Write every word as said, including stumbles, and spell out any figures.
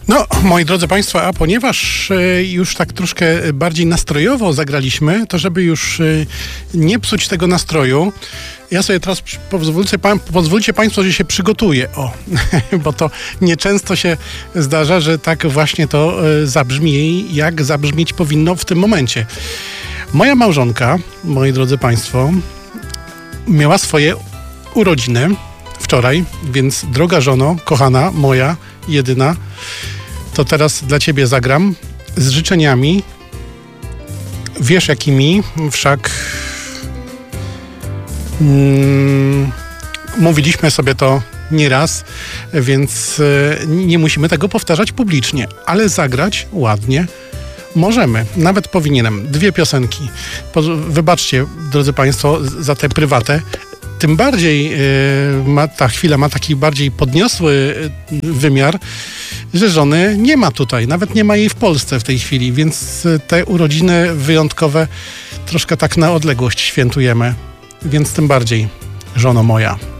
No, moi drodzy Państwo, a ponieważ y, już tak troszkę bardziej nastrojowo zagraliśmy, to żeby już y, nie psuć tego nastroju, ja sobie teraz pozwólcie, pan, pozwólcie Państwo, że się przygotuję, o, bo to nieczęsto się zdarza, że tak właśnie to y, zabrzmi, jak zabrzmieć powinno w tym momencie. Moja małżonka, moi drodzy Państwo, miała swoje urodziny wczoraj, więc droga żono, kochana, moja, jedyna, to teraz dla Ciebie zagram z życzeniami. Wiesz jakimi, wszak mm, mówiliśmy sobie to nieraz, więc y, nie musimy tego powtarzać publicznie, ale zagrać ładnie możemy. Nawet powinienem. Dwie piosenki. Po, wybaczcie, drodzy Państwo, za tę prywatę. Tym bardziej y, ma, ta chwila ma taki bardziej podniosły y, wymiar, że żony nie ma tutaj, nawet nie ma jej w Polsce w tej chwili, więc y, te urodziny wyjątkowe troszkę tak na odległość świętujemy, więc tym bardziej, żono moja.